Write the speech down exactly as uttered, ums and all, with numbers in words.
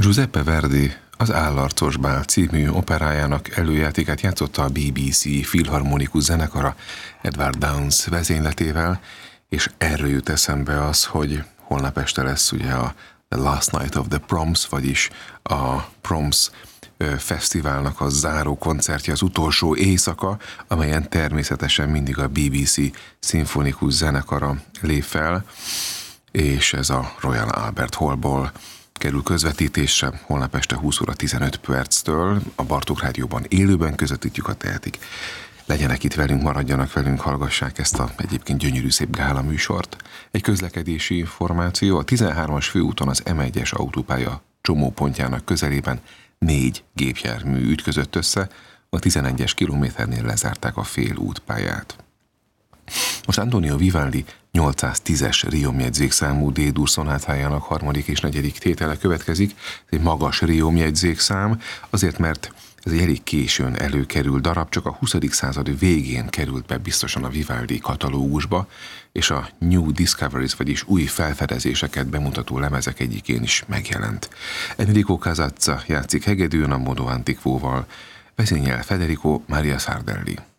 Giuseppe Verdi az Állarcos bál című operájának előjátékát játszotta a bé bé cé filharmonikus zenekara Edward Downes vezényletével, és erről jut eszembe az, hogy holnap este lesz ugye a The Last Night of the Proms, vagyis a Proms fesztiválnak a záró koncertje, az utolsó éjszaka, amelyen természetesen mindig a bé bé cé szimfonikus zenekara lép fel, és ez a Royal Albert Hallból kerül közvetítésre holnap este húsz óra tizenöt perctől. A Bartók Rádióban élőben közvetítjük, a tehetik. Legyenek itt velünk, maradjanak velünk, hallgassák ezt a egyébként gyönyörű szép gála műsort. Egy közlekedési információ: a tizenhármas főúton az em egyes autópálya csomópontjának közelében négy gépjármű ütközött össze, a tizenegyes kilométernél lezárták a fél útpályát. Most Antonio Vivaldi nyolcszáztízes riomjegyzékszámú D-dur szonátájának harmadik és negyedik tétele következik. Ez egy magas riomjegyzékszám, azért mert ez egy elég későn előkerült darab, csak a huszadik század végén került be biztosan a Vivaldi katalógusba, és a New Discoveries, vagyis új felfedezéseket bemutató lemezek egyikén is megjelent. Enrico Casazza játszik hegedűn a Modo Antiquóval, vezényel Federico Maria Sardelli.